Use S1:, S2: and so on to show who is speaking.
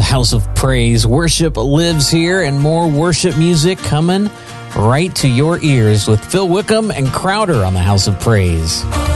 S1: House of Praise. Worship lives here, and more worship music coming right to your ears with Phil Wickham and Crowder on the House of Praise.